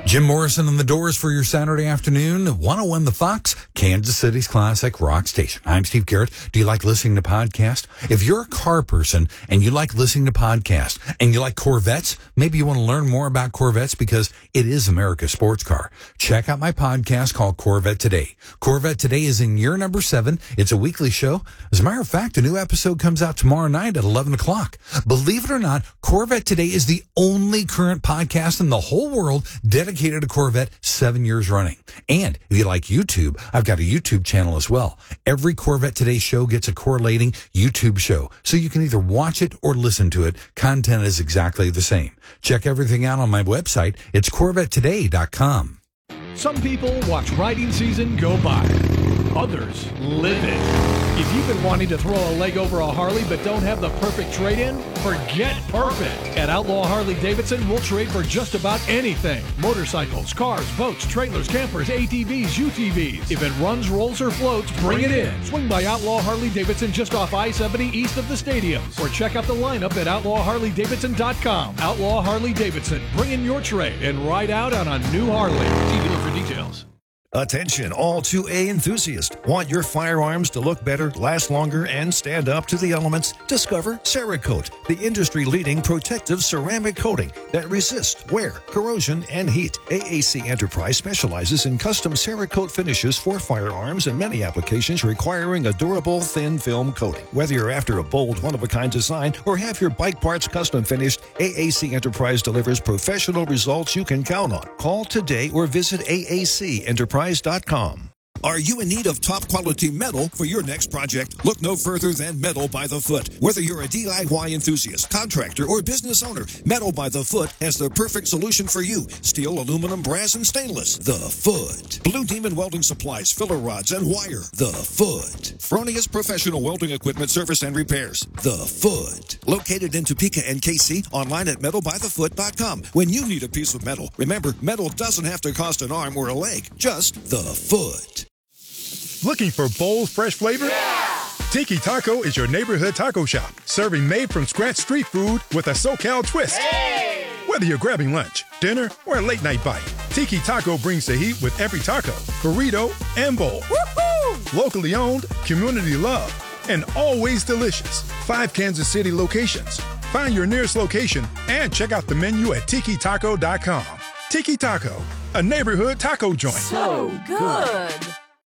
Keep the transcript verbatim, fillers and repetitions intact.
Jim Morrison on the doors for your Saturday afternoon. one oh one The Fox, Kansas City's classic rock station. I'm Steve Garrett. Do you like listening to podcasts? If you're a car person and you like listening to podcasts and you like Corvettes, maybe you want to learn more about Corvettes because it is America's sports car. Check out my podcast called Corvette Today. Corvette Today is in year number seven. It's a weekly show. As a matter of fact, a new episode comes out tomorrow night at eleven o'clock. Believe it or not, Corvette Today is the only current podcast in the whole world dedicated to Corvette, seven years running. And if you like YouTube, I've got a YouTube channel as well. Every Corvette Today show gets a correlating YouTube show, so you can either watch it or listen to it. Content is exactly the same. Check everything out on my website. It's corvette today dot com. Some people watch riding season go by. Others live it. If you've been wanting to throw a leg over a Harley but don't have the perfect trade-in, forget perfect. At Outlaw Harley Davidson, we'll trade for just about anything. Motorcycles, cars, boats, trailers, campers, A T Vs, U T Vs. If it runs, rolls, or floats, bring it in. Swing by Outlaw Harley Davidson just off I seventy east of the stadiums. Or check out the lineup at outlaw harley davidson dot com. Outlaw Harley Davidson. Bring in your trade and ride out on a new Harley. See dealer for details. Attention, all two A enthusiasts. Want your firearms to look better, last longer, and stand up to the elements? Discover Cerakote, the industry-leading protective ceramic coating that resists wear, corrosion, and heat. A A C Enterprise specializes in custom Cerakote finishes for firearms and many applications requiring a durable, thin film coating. Whether you're after a bold, one-of-a-kind design or have your bike parts custom finished, A A C Enterprise delivers professional results you can count on. Call today or visit A A C Enterprise dot com. Are you in need of top-quality metal for your next project? Look no further than Metal by the Foot. Whether you're a D I Y enthusiast, contractor, or business owner, Metal by the Foot has the perfect solution for you. Steel, aluminum, brass, and stainless. The Foot. Blue Demon Welding Supplies, filler rods, and wire. The Foot. Fronius Professional Welding Equipment Service and Repairs. The Foot. Located in Topeka and K C, online at metal by the foot dot com. When you need a piece of metal, remember, metal doesn't have to cost an arm or a leg. Just the Foot. Looking for bold, fresh flavor? Yeah! Tiki Taco is your neighborhood taco shop, serving made-from-scratch street food with a SoCal twist. Hey! Whether you're grabbing lunch, dinner, or a late-night bite, Tiki Taco brings the heat with every taco, burrito, and bowl. Woo-hoo! Locally owned, community loved, and always delicious. Five Kansas City locations. Find your nearest location and check out the menu at tiki taco dot com. Tiki Taco, a neighborhood taco joint. So good.